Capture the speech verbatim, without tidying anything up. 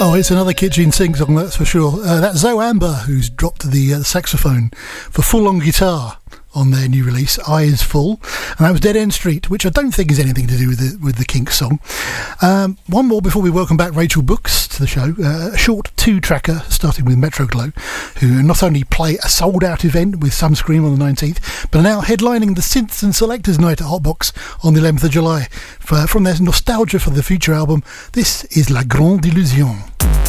Oh, it's another kitchen sing song, that's for sure. Uh, that's Zoe Amber, who's dropped the uh, saxophone for full on guitar on their new release, Eyes Full, and that was Dead End Street, which I don't think is anything to do with the, with the Kinks song. Um, one more before we welcome back Rachel Brooks to the show. Uh, a short two-tracker starting with Metro Glow, who not only play a sold-out event with Some Scream on the nineteenth, but are now headlining the Synths and Selectors Night at Hotbox on the eleventh of July. For, from their Nostalgia for the Future album, this is La Grande Illusion.